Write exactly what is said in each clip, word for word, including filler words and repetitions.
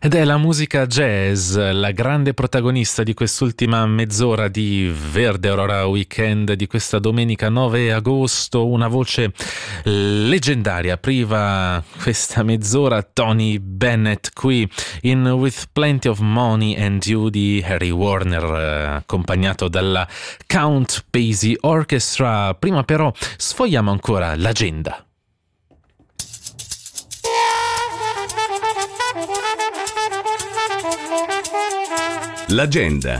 Ed è la musica jazz, la grande protagonista di quest'ultima mezz'ora di Verde Aurora Weekend di questa domenica nove agosto, una voce leggendaria. Apriva questa mezz'ora Tony Bennett qui in With Plenty of Money and You di Harry Warner, accompagnato dalla Count Basie Orchestra. Prima però sfogliamo ancora l'agenda. L'agenda.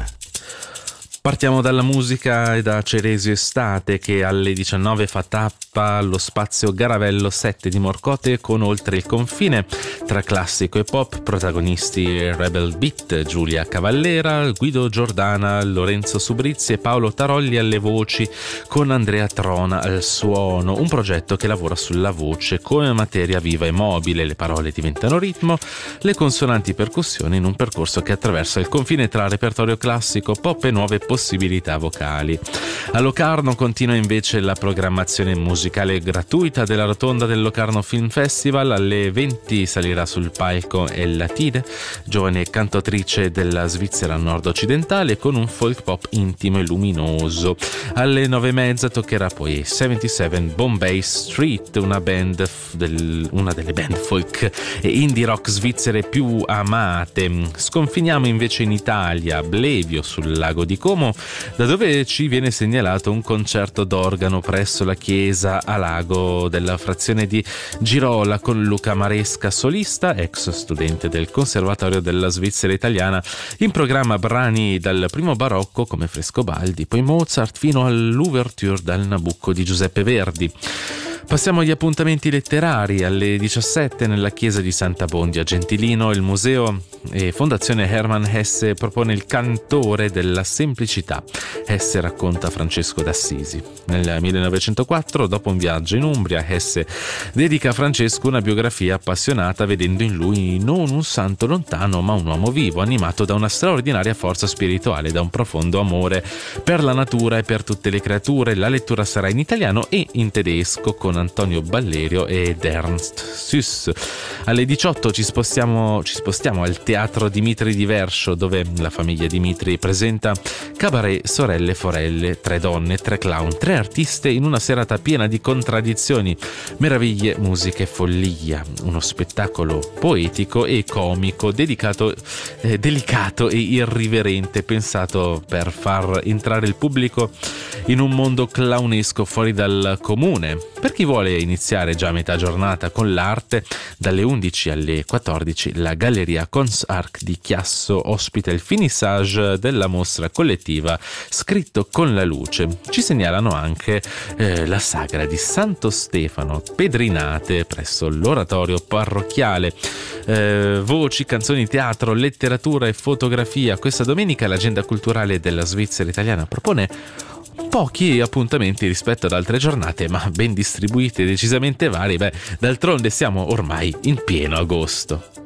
Partiamo dalla musica e da Ceresio Estate, che alle diciannove fa tappa allo spazio Garavello sette di Morcote con Oltre il confine, tra classico e pop, protagonisti Rebel Beat, Giulia Cavallera, Guido Giordana, Lorenzo Subrizzi e Paolo Tarolli alle voci, con Andrea Trona al suono, un progetto che lavora sulla voce come materia viva e mobile. Le parole diventano ritmo, le consonanti percussioni, in un percorso che attraversa il confine tra repertorio classico, pop e nuove possibilità vocali. A Locarno continua invece la programmazione musicale gratuita della rotonda del Locarno Film Festival. Alle venti salirà sul palco Ella Tide, giovane cantautrice della Svizzera nord-occidentale, con un folk pop intimo e luminoso. Alle nove e mezza toccherà poi settantasette Bombay Street, una band del, una delle band folk e indie rock svizzere più amate. Sconfiniamo invece in Italia, Blevio sul lago di Como, da dove ci viene segnalato un concerto d'organo presso la chiesa a lago della frazione di Girola, con Luca Maresca solista, ex studente del Conservatorio della Svizzera Italiana. In programma brani dal primo barocco come Frescobaldi, poi Mozart, fino all'ouverture dal Nabucco di Giuseppe Verdi. Passiamo agli appuntamenti letterari. Alle diciassette nella chiesa di Santa Bondia Gentilino il museo e Fondazione Hermann Hesse propone Il cantore della semplicità. Hesse racconta Francesco d'Assisi. Nel millenovecentoquattro, dopo un viaggio in Umbria, Hesse dedica a Francesco una biografia appassionata, vedendo in lui non un santo lontano ma un uomo vivo, animato da una straordinaria forza spirituale, da un profondo amore per la natura e per tutte le creature. La lettura sarà in italiano e in tedesco con Antonio Ballerio ed Ernst Süss. Alle diciotto ci spostiamo, ci spostiamo al Teatro Dimitri di Verscio, dove la famiglia Dimitri presenta Cabaret Sorelle Forelle, tre donne, tre clown, tre artiste in una serata piena di contraddizioni, meraviglie, musica e follia. Uno spettacolo poetico e comico, dedicato, eh, delicato e irriverente, pensato per far entrare il pubblico in un mondo clownesco fuori dal comune. Per chi vuole iniziare già a metà giornata con l'arte, dalle undici alle quattordici la Galleria Consarc di Chiasso ospita il finissage della mostra collettiva Scritto con la luce. Ci segnalano anche eh, la sagra di Santo Stefano, Pedrinate presso l'oratorio parrocchiale. Eh, voci, canzoni, teatro, letteratura e fotografia. Questa domenica l'agenda culturale della Svizzera Italiana propone pochi appuntamenti rispetto ad altre giornate, ma ben distribuiti e decisamente vari. Beh, d'altronde siamo ormai in pieno agosto.